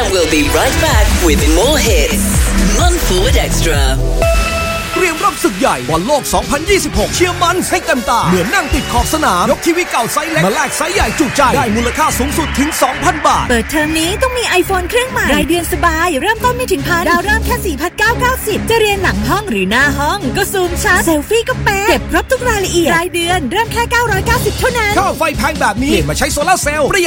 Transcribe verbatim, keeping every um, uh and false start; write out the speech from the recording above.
And we'll be right back with more hits. Month Forward Extra เตรียมรับศึกใหญ่บอลโลกสองพันยี่สิบหกเชียร์มันให้เต็มตาเหมือนนั่งติดขอบสนามยกทีวีเก่าไซส์เล็กมาแลกไซส์ใหญ่จุใจได้มูลค่าสูงสุดถึง สองพัน บาทเปิดเทอมนี้ต้องมี iPhone เครื่องใหม่รายเดือนสบายเริ่มต้นไม่ถึงพันดาวเริ่มแค่ สี่พันเก้าร้อยเก้าสิบ จะเรียนหลังห้องหรือหน้าห้องก็ซูมชัดเซลฟี่ก็เป๊ะเก็บครบทุกรายละเอียดรายเดือนเริ่มแค่เก้าร้อยเก้าสิบเท่านั้นค่าไฟแพงแบบนี้เปลี่ยนมาใช้โซล่าร์เซลล์